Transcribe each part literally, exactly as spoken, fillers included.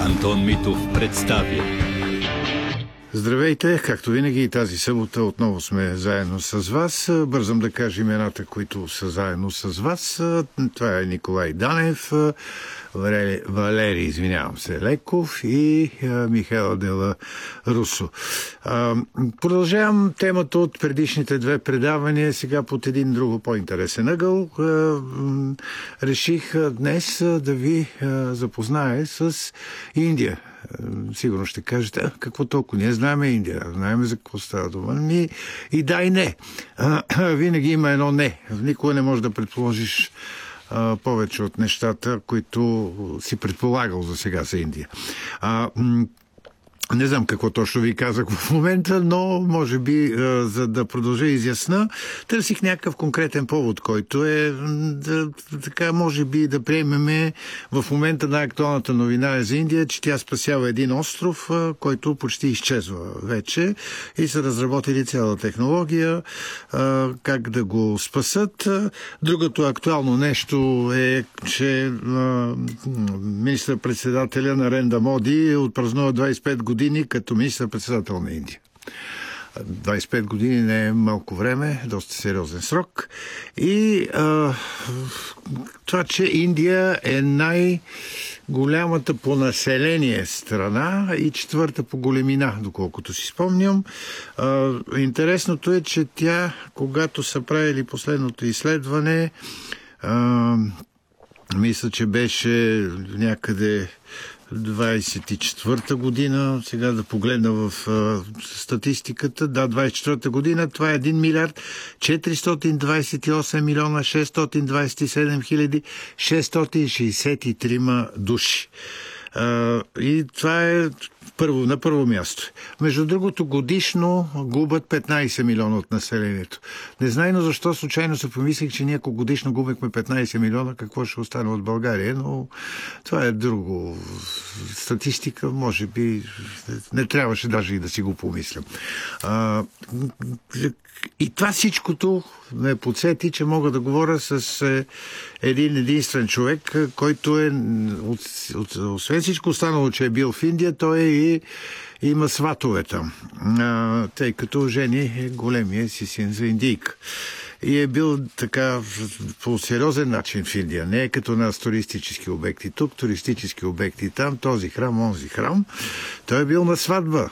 Антон Митов представя. Здравейте! Както винаги и тази събота отново сме заедно с вас. Бързам да кажа имената, които са заедно с вас. Това е Николай Данев, Валери, Валери извинявам се, Леков и Михаела Дела Русо. Продължавам темата от предишните две предавания, сега под един друго по-интересен ъгъл. Реших днес да ви запозная с Индия. Сигурно ще кажете, какво толкова? Ние знаем Индия, знаем за какво става дума. Ми, и да, и не. А, винаги има едно не. Никога не можеш да предположиш а, повече от нещата, които си предполагал за сега за Индия. А, Не знам какво точно ви казах в момента, но може би, за да продължа изясна, търсих някакъв конкретен повод, който е, да, така, може би да приемеме в момента най-актуалната новина е за Индия, че тя спасява един остров, който почти изчезва вече и са разработили цяла технология как да го спасат. Другото актуално нещо е, че министър-председателя Нарендра Моди отпразнува двадесет и пет години като министър-председател на Индия. двадесет и пет години не е малко време, доста сериозен срок. И а, това, че Индия е най-голямата по население страна и четвърта по големина, доколкото си спомням. А, интересното е, че тя, когато са правили последното изследване, а, мисля, че беше някъде двадесет и четвърта година, сега да погледна в а, статистиката, да, двадесет и четвърта година, това е един милиард четиристотин двадесет и осем милиона шестстотин двадесет и седем хиляди шестстотин шестдесет и три души. А, и това е първо, на първо място. Между другото, годишно губят петнадесет милиона от населението. Незнайно защо случайно се помислих, че ние ако годишно губихме петнадесет милиона, какво ще остане от България, но това е друго. Статистика, може би, не трябваше даже и да си го помислям. А, и това всичкото ме подсети, че мога да говоря с един единствен човек, който е, освен всичко останало, че е бил в Индия, той е и има сватове там, а, тъй като жени големия си син за индийка. И е бил така по сериозен начин в Индия. Не е като нас туристически обекти тук, туристически обекти там, този храм, онзи храм. Той е бил на сватба.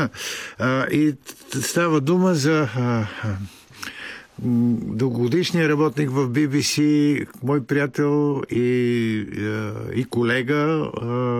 И става дума за дългогодишният работник в Би Би Си, мой приятел и, и колега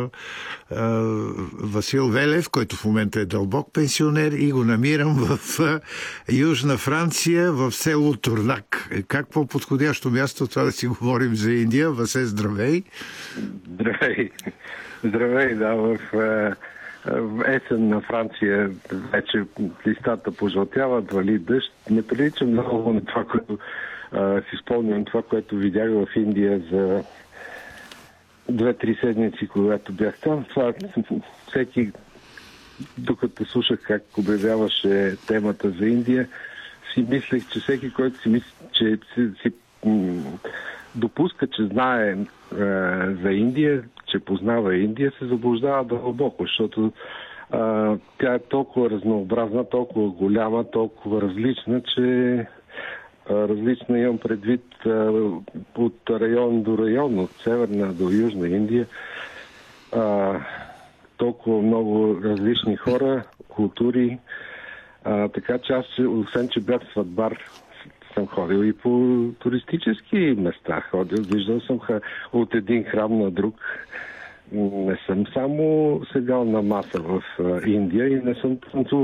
Васил Велев, който в момента е дълбок пенсионер, и го намирам в Южна Франция, в село Турнак. Как по-подходящо място това да си говорим за Индия? Васе, здравей! Здравей! Здравей, да, в есен на Франция вече листата пожълтяват, вали дъжд. Не прилича много на това, което а, си спомням, това, което видях в Индия за две-три седмици, когато бях там. Това всеки, докато слушах как обявяваше темата за Индия, си мислех, че всеки, който си мисли, че си, си м- допуска, че знае е, за Индия, че познава Индия, се заблуждава дълбоко, защото а, тя е толкова разнообразна, толкова голяма, толкова различна, че а, различна имам предвид а, от район до район, от северна до южна Индия. А, толкова много различни хора, култури, а, така че аз, освен че бях сватбар, съм ходил и по туристически места. Ходил, виждал съм от един храм на друг. Не съм само седял на маса в Индия и не съм танцувал